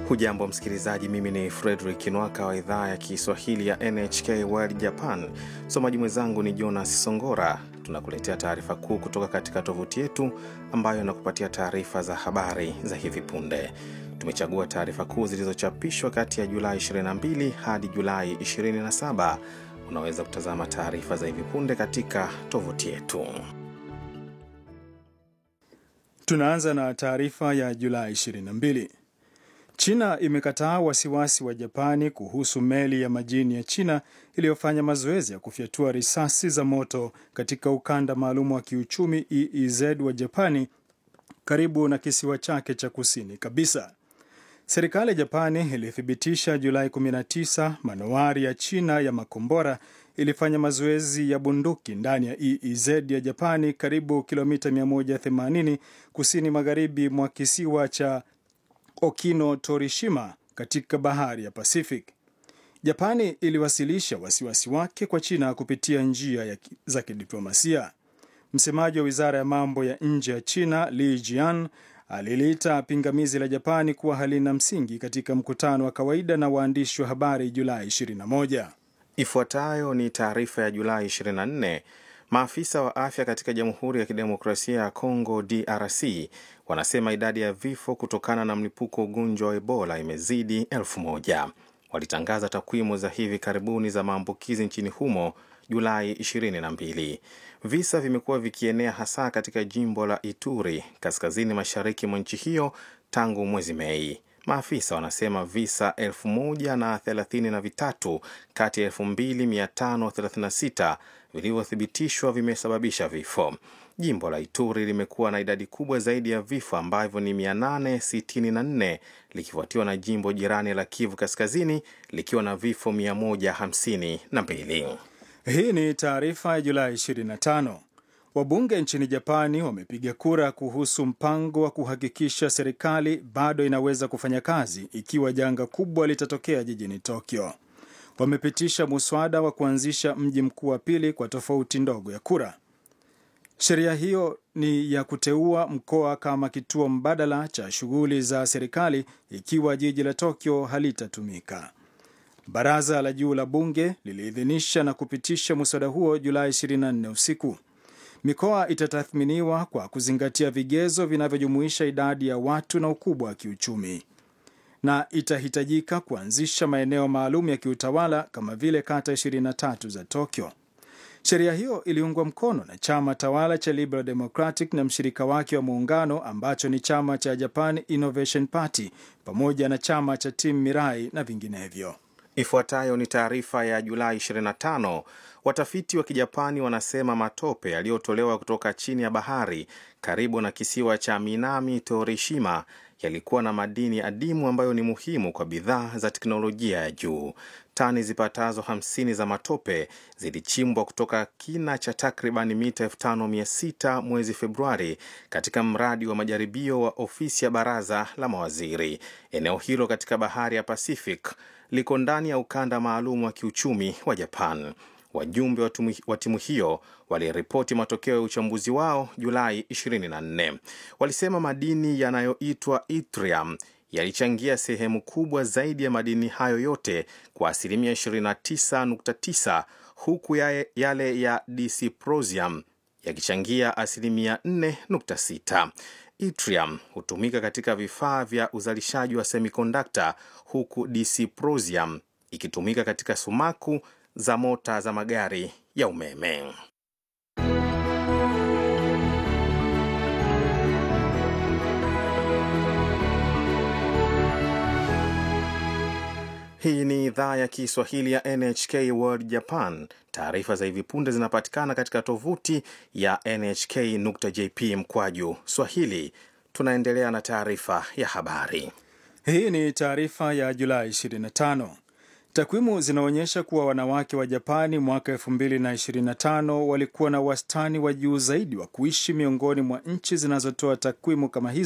Hujambo msikilizaji, mimi ni Frederick Nwaka wa idhaa ya Kiswahili ya NHK World Japan. Msomaji mwenzangu ni Jonas Songora. Tunakuletea taarifa kuu kutoka katika tovuti yetu ambayo inakupatia taarifa za habari za hivi punde. Tumechagua taarifa kuu zilizochapishwa kati ya Julai 22 hadi Julai 27. Unaweza kutazama taarifa za hivi punde katika tovuti yetu. Tunaanza na taarifa ya Julai 22. China imekataa wasiwasi wa Japani kuhusu meli ya majini ya China iliyofanya mazoezi ya kufyatua risasi za moto katika ukanda maalum wa kiuchumi EEZ wa Japani karibu na kisiwa chake cha kusini kabisa. Serikali ya Japani ilithibitisha Julai 19 manowari ya China ya makombora ilifanya mazoezi ya bunduki ndani ya EEZ ya Japani karibu kilomita 180 kusini magharibi mwa kisiwa cha Okino Torishima katika bahari ya Pacific. Japani iliwasilisha wasiwasi wake kwa China kupitia njia za kidiplomasia. Msemaji wa Wizara ya Mambo ya Nje ya China, Li Jian, aliliita pingamizi la Japani kuwa halina msingi katika mkutano wa kawaida na waandishi wa habari Julai 21. Ifuatayo ni taarifa ya Julai 24. Maafisa wa afya katika Jamhuri ya Kidemokrasia ya Kongo DRC wanasema idadi ya vifo kutokana na mlipuko ugonjwa wa Ebola imezidi 1000. Walitangaza takwimu za hivi karibuni za maambukizi nchini humo Julai 22. Visa vimekuwa vikienea hasa katika jimbo la Ituri, kaskazini mashariki mwa nchi hiyo tangu mwezi Mei. Maafisa wanasema visa 1033 kati ya 2536 vilivyothibitishwa vimesababisha vifo. Jimbo la Ituri limekuwa na idadi kubwa zaidi ya vifo ambavyo ni 864, likifuatiwa na jimbo jirani la Kivu Kaskazini likiwa na vifo 152. Hii ni taarifa ya Julai 25. Wabunge nchini Japani wamepiga kura kuhusu mpango wa kuhakikisha serikali bado inaweza kufanya kazi ikiwa janga kubwa litatokea jijini Tokyo. Wamepitisha muswada wa kuanzisha mji mkuu wa pili kwa tofauti ndogo ya kura. Sheria hiyo ni ya kuteua mkoa kama kituo mbadala cha shughuli za serikali ikiwa jiji la Tokyo halitatumika. Baraza la juu la bunge liliidhinisha na kupitisha muswada huo Julai 24 usiku. Mikoa itatathminiwa kwa kuzingatia vigezo vinavyojumuisha idadi ya watu na ukubwa wa kiuchumi, na itahitajika kuanzisha maeneo maalum ya kiutawala kama vile kata 23 za Tokyo. Sheria hiyo iliungwa mkono na chama tawala cha Liberal Democratic na mshirika wake wa muungano ambacho ni chama cha Japan Innovation Party pamoja na chama cha Team Mirai na vinginevyo. Ifuatayo ni taarifa ya Julai 25. Watafiti wa Kijapani wanasema matope yaliyotolewa kutoka chini ya bahari karibu na kisiwa cha Minami Torishima yalikuwa na madini adimu ambayo ni muhimu kwa bidhaa za teknolojia ya juu. Tani zipatazo 50 za matope zilichimbwa kutoka kina cha takriban mita 5600 mwezi Februari katika mradi wa majaribio wa ofisi ya baraza la mawaziri. Eneo hilo katika bahari ya Pacific liko ndani ya ukanda maalum wa kiuchumi wa Japan. Wajumbe wa timu hiyo waliripoti matokeo ya uchambuzi wao Julai 24. Walisema madini yanayoitwa yttrium yalichangia sehemu kubwa zaidi ya madini hayo yote kwa asilimia 29.9, huku yale ya dysprosium yakichangia asilimia 4.6. Yttrium hutumika katika vifaa vya uzalishaji wa semiconductor, huku dysprosium ikitumika katika sumaku za mota za magari ya umeme. Hii ni idhaa ya Kiswahili ya NHK World Japan. Taarifa za hivi punde zinapatikana katika tovuti ya nhk.jp/Swahili. Tunaendelea na taarifa ya habari. Hii ni taarifa ya Julai 25. Takwimu zinaonyesha kuwa wanawake wa Japani mwaka 2025 walikuwa na wastani wa juu zaidi wa kuishi miongoni mwa nchi zinazotoa takwimu kama hizo